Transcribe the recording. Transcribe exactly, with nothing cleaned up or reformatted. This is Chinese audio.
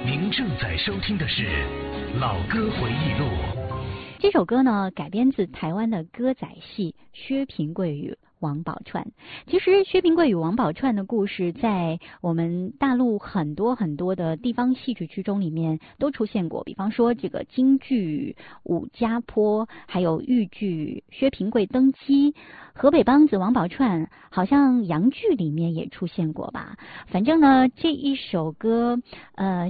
您正在收听的是《老歌回忆录》。 这首歌呢，改编自台湾的歌仔戏薛平贵与王宝钏。其实薛平贵与王宝钏的故事在我们大陆很多很多的地方戏曲剧中里面都出现过，比方说这个京剧武家坡，还有豫剧薛平贵登基，河北梆子王宝钏好像洋剧里面也出现过吧。反正呢，这一首歌呃